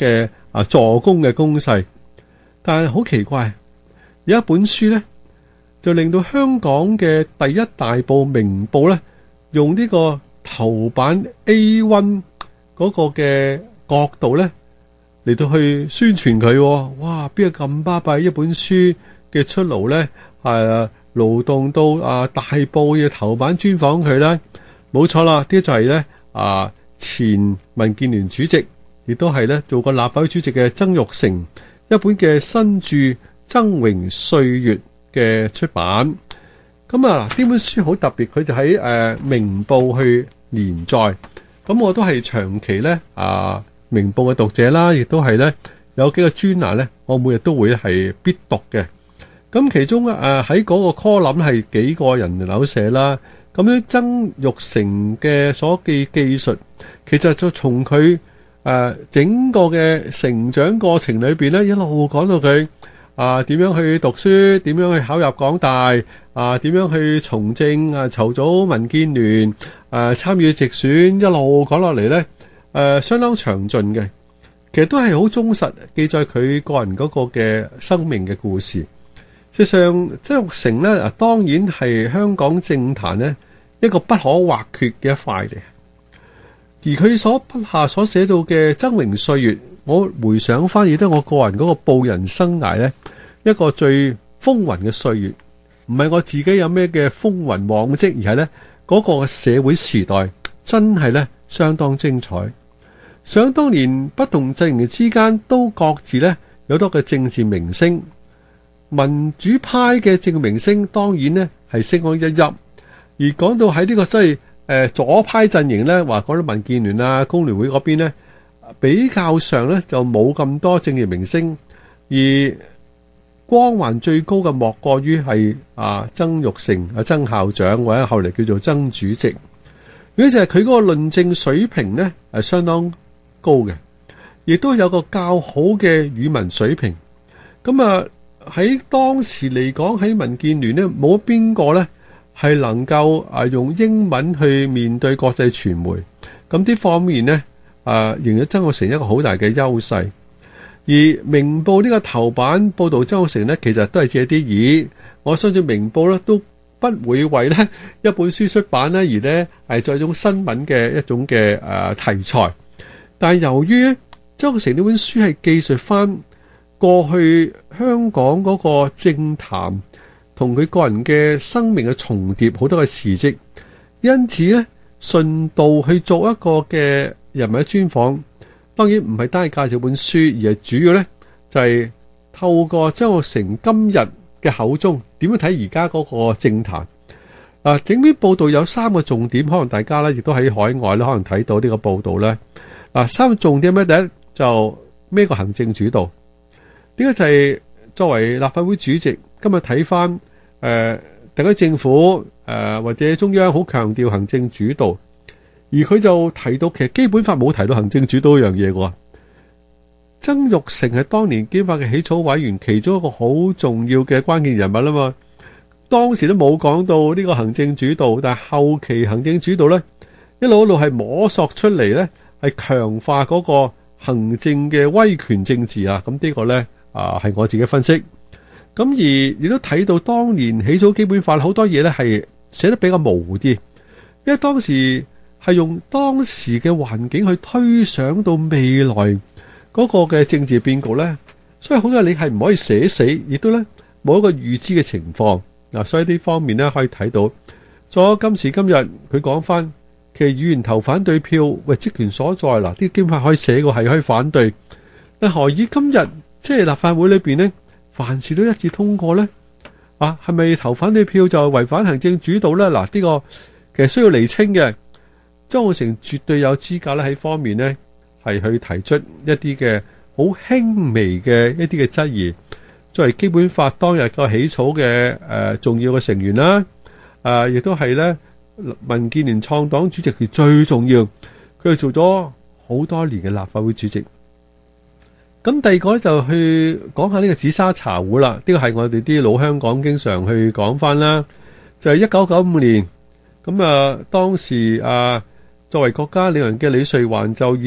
啊助攻嘅攻勢。但係好奇怪，有一本書呢，就令到香港嘅第一大報《明報》呢，用呢個頭版 A 一 嗰個嘅角度呢嚟到去宣傳佢。哇！邊個咁巴閉？一本書嘅出爐呢，係勞動到啊大報嘅頭版專訪佢呢。冇錯啦，呢就係呢啊前民建聯主席，亦都係呢做過立法會主席嘅曾鈺成一本嘅新著《崢嶸歲月》嘅出版。咁啊，呢本書好特別，佢就喺誒、呃、明報去連載。咁我都係長期咧啊明報嘅讀者啦，亦都係咧有幾個專欄咧，我每日都會係必讀嘅。咁其中誒喺嗰個 column 係幾個人手寫啦。咁樣曾鈺成嘅所記技術，其實就從佢誒、呃、整個嘅成長過程裏邊咧，一路講到佢。啊，點樣去讀書？點樣去考入港大？啊，點樣去從政？啊，籌組民建聯？誒，參與直選，一路講落嚟呢，誒、呃，相當詳盡嘅。其實都係好忠實記載佢個人嗰個嘅生命嘅故事。事實上，曾鈺成呢，啊，當然係香港政壇呢一個不可或缺嘅一塊嚟。而佢所筆下所寫到嘅崢嶸歲月，我回想翻亦都係我個人嗰個報人生涯呢一個最風雲嘅歲月，唔係我自己有咩嘅風雲往績，而係呢嗰個社會時代真係呢相當精彩。想當年不同陣營之間都各自呢有多嘅政治明星，民主派嘅政治明星當然呢係星光熠熠，而講到喺呢個即係誒左派陣營呢，話講到民建聯啊、工聯會嗰邊呢，比較上呢就冇咁多政治明星，而光環最高嘅莫過於係啊曾鈺成啊曾校長，或者後嚟叫做曾主席。如果就係佢嗰個論證水平呢係相當高嘅，亦都有個較好嘅語文水平。咁啊喺當時嚟講，喺民建聯呢冇邊個呢係能夠啊用英文去面對國際傳媒，咁呢方面呢啊仍然曾鈺成一個好大嘅優勢。而明報呢個頭版報導曾鈺成呢，其實都係借啲意。我相信明報呢都不會為呢一本書出版呢而呢係作一種新聞嘅一種嘅誒題材。但係由於曾鈺成呢本書係記述翻過去香港嗰個政壇同佢個人嘅生命嘅重疊，好多嘅事蹟，因此呢順道去做一個嘅人物專訪。當然唔係單係介紹本書，而係主要呢就係、是、透過曾鈺成今日嘅口中點樣睇而家嗰個政壇。啊，整篇報道有三個重點，可能大家呢亦都喺海外呢可能睇到呢個報道呢。嗱、啊，三個重點咩？第一就咩個行政主導？呢個就係作為立法會主席，今日睇翻誒特區政府誒、呃、或者中央好強調行政主導。而佢就提到，其實基本法冇提到行政主導一樣嘢嘅。曾鈺成係當年基本法嘅起草委員，其中一個好重要嘅關鍵人物啦嘛。當時都冇講到呢個行政主導，但係後期行政主導呢，一路一路係摸索出嚟呢，係強化嗰個行政嘅威權政治啊。咁呢個呢，啊係我自己分析。咁而亦都睇到當年起草基本法好多嘢呢係寫得比較模糊啲，因為當時係用當時嘅環境去推想到未來嗰個嘅政治變局呢，所以好多嘢你係唔可以寫死，亦都呢冇一個預知嘅情況嗱。所以呢方面呢可以睇到，咗今時今日佢講翻，其實議員投反對票，喂，職權所在嗱，啲經法可以寫個係可以反對，但何以今日即係立法會裏邊呢，凡事都一致通過呢？啊，係咪投反對票就違反行政主導呢？嗱，呢個其實需要釐清嘅。曾鈺成絕對有資格咧喺方面呢係去提出一啲嘅好輕微嘅一啲嘅質疑。作為基本法當日個起草嘅誒、呃、重要嘅成員啦，誒、呃、亦都係咧民建聯創黨主席，佢最重要，佢係做咗好多年嘅立法會主席。咁第二個咧就去講下呢個紫砂茶壺啦，呢、這個係我哋啲老香港經常去講翻啦，就係一九九五年咁啊，當時啊。作為國家領導人嘅李瑞環就以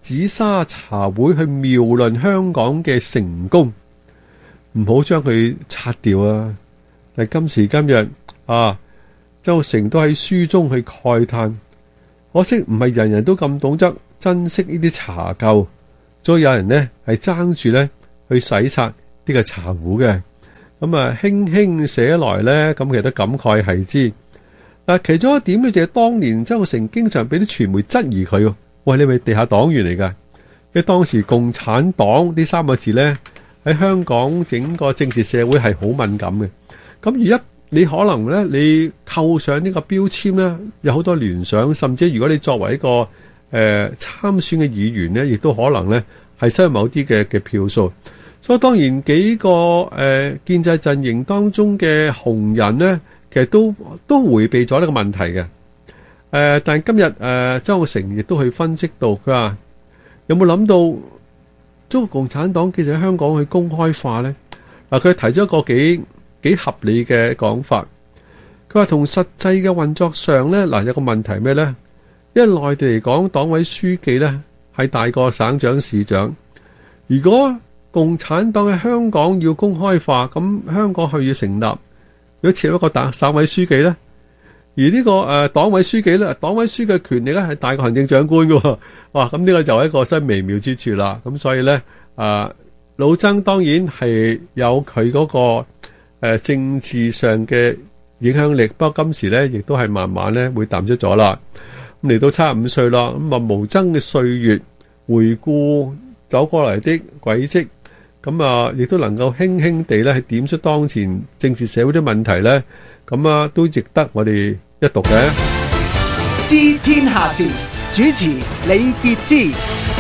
紫砂茶會去謬論香港嘅成功，唔好將佢擦掉啊！但今時今日啊，周成都喺書中去慨嘆，可惜唔係人人都咁懂得珍惜呢啲茶垢，再有人呢係爭住呢去洗刷呢個茶壺嘅，咁啊輕輕寫來呢，咁其實都感慨係之。嗱，其中一點呢，就係當年周成經常俾啲傳媒質疑佢，喂，你咪地下黨員嚟噶？因為當時共產黨呢三個字呢，喺香港整個政治社會係好敏感嘅。咁而一你可能呢，你扣上呢個標籤呢，有好多聯想，甚至如果你作為一個誒、呃、參選嘅議員呢，亦都可能呢係失去某啲嘅嘅票數。所以當然幾個誒、呃、建制陣營當中嘅紅人呢，其實都都迴避咗呢個問題嘅。誒、呃，但係今日誒周成亦都去分析到，佢話有冇諗到中國共產黨其實喺香港去公開化呢？嗱、呃，佢提咗一個幾幾合理嘅講法。佢話同實際嘅運作上呢，嗱、呃、有個問題咩呢？因為內地嚟講，黨委書記呢係大過省長市長。如果共產黨喺香港要公開化，咁香港係要成立，如果設一個大省委書記呢，而呢、這個誒、呃、黨委書記呢，黨委書記嘅權力咧係大過行政長官嘅，哇！咁呢個就係一個真微妙之處啦。咁所以呢，啊、呃、老曾當然係有佢嗰、那個誒、呃、政治上嘅影響力，不過今時呢，亦都係慢慢咧會淡出咗啦。咁嚟到七十五歲啦，咁啊無爭嘅歲月，回顧走過嚟的軌跡。咁啊，亦都能夠輕輕地咧，係點出當前政治社會啲問題咧，咁啊，都值得我哋一讀嘅。 知天下事，主持李傑之。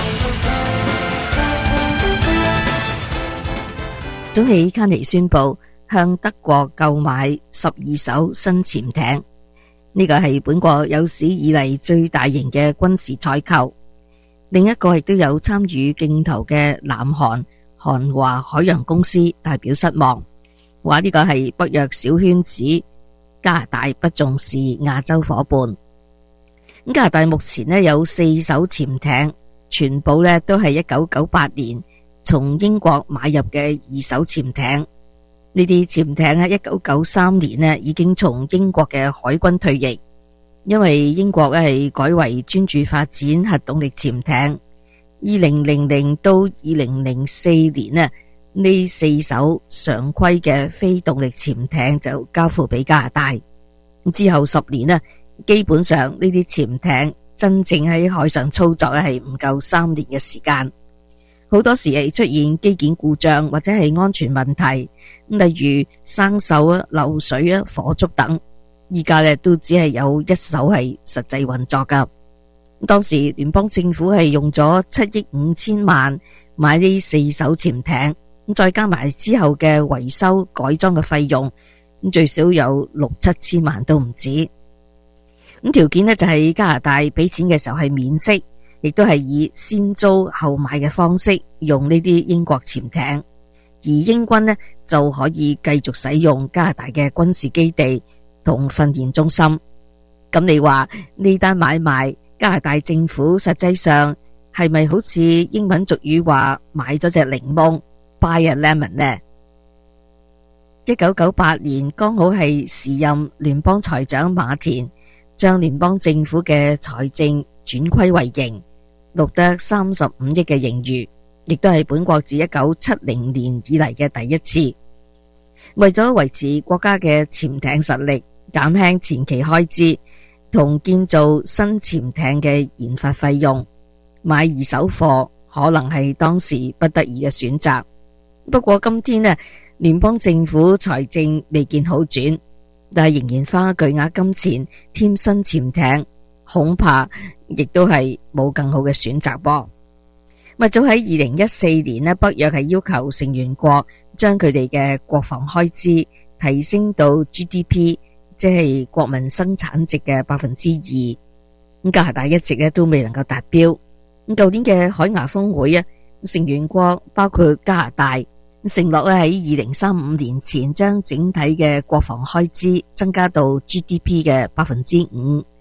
總理卡尼宣布向德國購買十二艘新潛艇，呢個係本國有史以嚟最大型嘅軍事採購。另一個亦都有參與競投嘅南韓韓華海洋公司代表失望，話呢個係北約小圈子，加拿大不重視亞洲夥伴。加拿大目前呢有四艘潛艇，全部呢都係一九九八年從英國買入嘅二手潛艇。呢啲潛艇喺一九九三年呢已經從英國嘅海軍退役，因為英國係改為專注發展核動力潛艇。二零零零到二零零四年呢，呢四艘常規嘅非動力潛艇就交付俾加拿大。之後十年呢，基本上呢啲潛艇真正喺海上操作咧係唔夠三年嘅時間，好多時係出現機件故障或者係安全問題，例如生鏽啊、漏水啊、火燭等。依家咧都只係有一艘係實際運作噶。當時聯邦政府係用咗七億五千萬買呢四艘潛艇，再加埋之後嘅維修改裝嘅費用，咁最少有六七千萬都唔止。咁條件呢，就係加拿大俾錢嘅時候係免息，亦都係以先租後買嘅方式用呢啲英國潛艇，而英軍呢，就可以繼續使用加拿大嘅軍事基地同訓練中心。咁你話呢單買賣，加拿大政府實際上係咪好似英文俗語話買咗隻檸檬 buy a lemon 呢？一九九八年剛好係時任聯邦財長馬田將聯邦政府嘅財政轉虧為盈，錄得三十五億嘅盈餘，亦都係本國自一九七零年以嚟嘅第一次。為咗維持國家嘅潛艇實力，減輕前期開支同建造新潛艇嘅研發費用，買二手貨可能係當時不得已嘅選擇。不過今天呢，聯邦政府財政未見好轉，但係仍然花巨額金錢添新潛艇，恐怕亦都係冇更好嘅選擇噃。咪早喺二零一四年呢，北約係要求成員國將佢哋嘅國防開支提升到 G D P，即係國民生產值嘅百分之二。咁加拿大一直咧都未能夠達標。咁舊年嘅海牙峰會啊，成員國包括加拿大承諾咧喺二零三五年前將整體嘅國防開支增加到 G D P 嘅百分之五。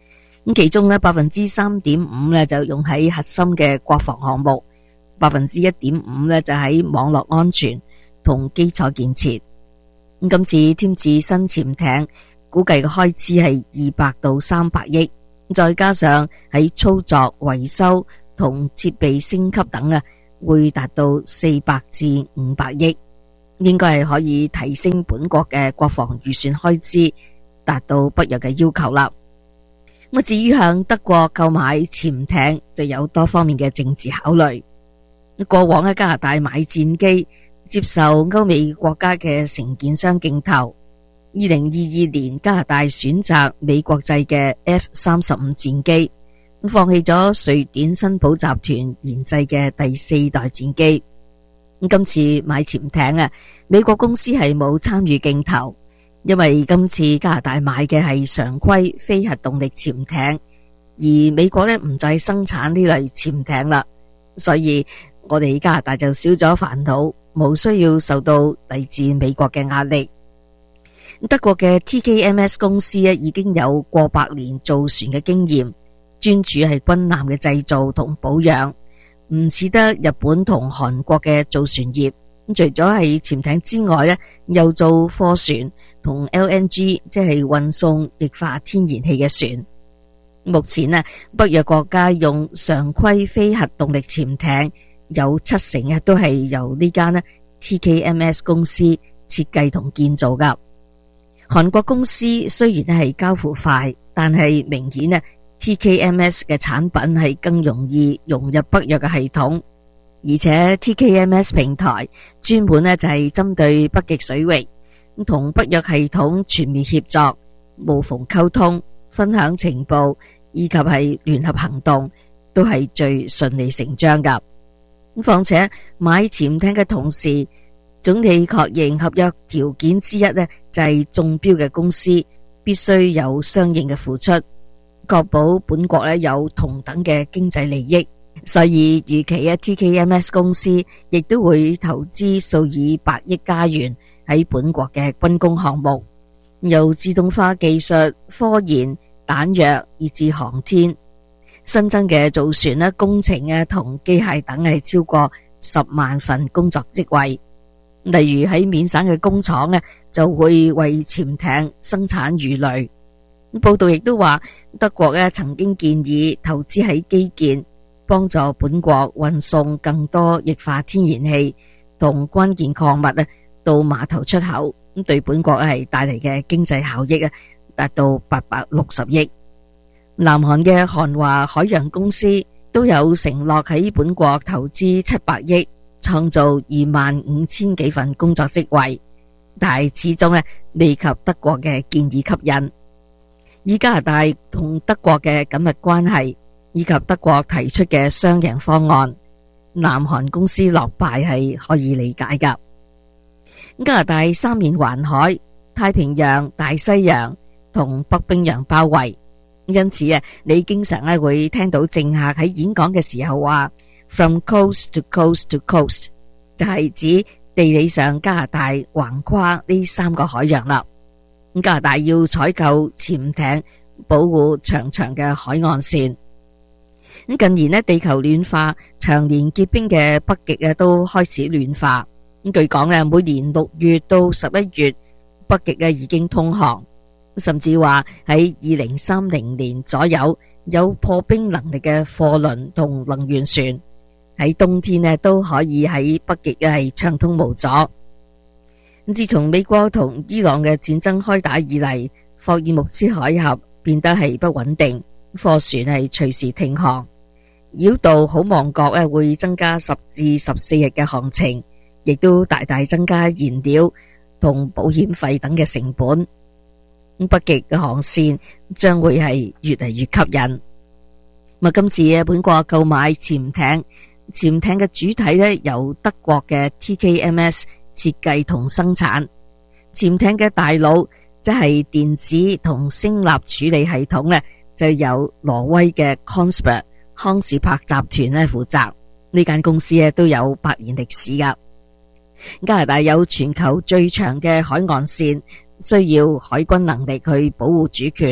咁其中咧百分之三點五咧就用喺核心嘅國防項目，百分之一點五咧就喺網絡安全同基礎建設。咁今次添置新潛艇，估計嘅開支係二百到三百億，再加上喺操作、維修同設備升級等啊，會達到四百至五百億，應該係可以提升本國嘅國防預算開支，達到北約嘅要求啦。咁至於向德國購買潛艇，就有多方面嘅政治考慮。過往喺加拿大買戰機，接受歐美國家嘅承建商競投。二零二二年，加拿大選擇美國製嘅 F 三十五戰機，放棄咗瑞典新寶集團研製嘅第四代戰機。今次買潛艇啊，美國公司係冇參與競投。因為今次加拿大買嘅係常規非核動力潛艇，而美國呢唔再生產呢類潛艇啦，所以我哋加拿大就少咗煩惱，冇需要受到嚟自美國嘅壓力。德國嘅 T K M S 公司呢已經有過百年造船嘅經驗，專注係軍艦嘅製造同保養，唔似得日本同韓國嘅造船業。咁除咗係潛艇之外呢，又做貨船同 L N G， 即係運送液化天然氣嘅船。目前呢，北約國家用常規非核動力潛艇有七成啊，都係由呢間呢 T K M S 公司設計同建造噶。韓國公司雖然係交付快，但係明顯呢 T K M S 嘅產品係更容易融入北約嘅系統。而且 T K M S 平台專門呢就係針對北極水域，同北約系統全面協作，無縫溝通、分享情報以及係聯合行動，都係最順理成章噶。況且買潛艇嘅同時，總理確認合約條件之一呢就係中標嘅公司必須有相應嘅付出，確保本國呢有同等嘅經濟利益。所以預期嘅 T K M S 公司亦都會投資數以百億加元喺本國嘅軍工項目，由自動化技術、科研、彈藥以至航天。新增嘅造船咧、工程啊同機械等係超過十萬份工作職位。例如喺緬省嘅工廠咧，就會為潛艇生產魚雷。報道亦都話，德國咧曾經建議投資喺基建，幫助本國運送更多液化天然氣同關鍵礦物咧到碼頭出口，咁對本國係帶嚟嘅經濟效益啊，達到八百六十億。南韓嘅韓華海洋公司都有承諾喺本國投資七百億，創造二萬五千幾份工作職位，但係始終咧未及德國嘅建議吸引。以加拿大同德國嘅緊密關係，以及德國提出嘅雙贏方案，南韓公司落敗係可以理解噶。加拿大三面環海，太平洋、大西洋同北冰洋包圍，因此啊，你經常咧會聽到政客喺演講嘅時候話 From coast to coast to coast， 就係指地理上加拿大橫跨呢三個海洋啦。加拿大要採購潛艇，保護長長嘅海岸線。近年咧，地球暖化，長年結冰嘅北極啊都開始暖化。咁據講咧，每年六月到十一月，北極啊已經通航，甚至話喺二零三零年左右，有破冰能力嘅貨輪同能源船喺冬天咧都可以喺北極係暢通無阻。自從美國同伊朗嘅戰爭開打以嚟，霍爾木茲海峽變得係不穩定，貨船係隨時停航。繞道好望角咧會增加十至十四日嘅航程，亦都大大增加燃料同保險費等嘅成本。北極嘅航線將會係越嚟越吸引。咁今次嘅本國購買潛艇，潛艇嘅主體咧由德國嘅 T K M S 設計同生產，潛艇嘅大腦即係電子同聲納處理系統咧，就由挪威嘅 Kongsberg 康士柏集團咧負責。呢間公司咧都有百年歷史噶。加拿大有全球最長嘅海岸線，需要海軍能力去保護主權，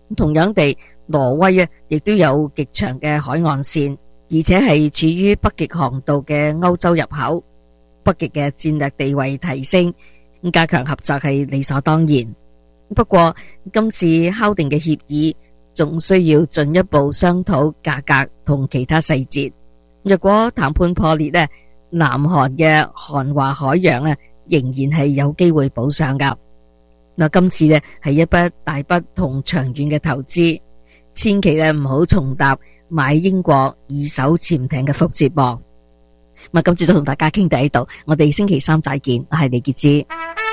同樣地，挪威啊，亦都有極長嘅海岸線，而且係處於北極航道嘅歐洲入口。北極嘅戰略地位提升，加強合作係理所當然。不過今次敲定嘅協議仲需要進一步商討價格同其他細節。若果談判破裂呢，南韓嘅韓華海洋啊，仍然係有機會補上噶。嗱，今次呢係一筆大筆同長遠嘅投資，千祈咧唔好重踏買英國二手潛艇嘅覆轍噃。咁今次就同大家傾到呢度，我哋星期三再見，我係李潔芝。